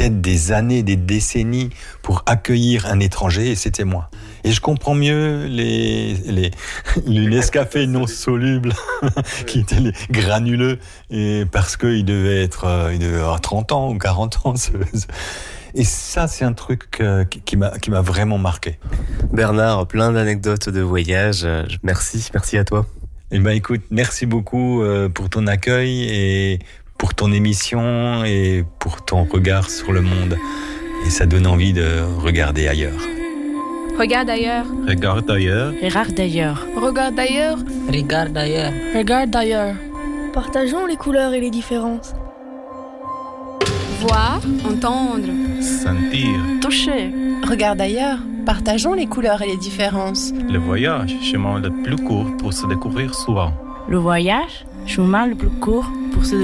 peut-être des années, des décennies pour accueillir un étranger, et c'était moi. Et je comprends mieux les Nescafé non solubles, qui étaient les granuleux, et parce qu'il devait avoir 30 ans ou 40 ans. Et ça, c'est un truc qui m'a vraiment marqué. Bernard, plein d'anecdotes de voyage. Merci à toi. Eh ben, écoute, merci beaucoup pour ton accueil et pour ton émission et pour ton regard sur le monde. Et ça donne envie de regarder ailleurs. Regarde ailleurs. Regarde ailleurs. Regarde ailleurs. Regarde ailleurs. Regarde ailleurs. Regarde ailleurs. Partageons les couleurs et les différences. Voir, entendre. Sentir. Toucher. Regarde ailleurs. Partageons les couleurs et les différences. Le voyage, chemin le plus court pour se découvrir soi. Le voyage, chemin le plus court pour se